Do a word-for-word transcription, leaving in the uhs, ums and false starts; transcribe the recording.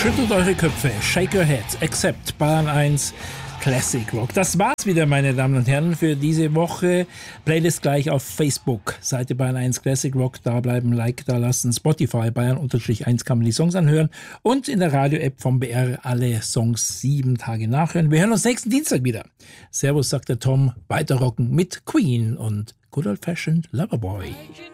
Schüttelt eure Köpfe, shake your heads, accept Bayern eins Classic Rock. Das war's wieder, meine Damen und Herren, für diese Woche. Playlist gleich auf Facebook, Seite Bayern eins Classic Rock, da bleiben, Like da lassen, Spotify, Bayern eins kann man die Songs anhören und in der Radio-App vom B R alle Songs sieben Tage nachhören. Wir hören uns nächsten Dienstag wieder. Servus, sagt der Tom, weiter rocken mit Queen und Good Old Fashioned Loverboy.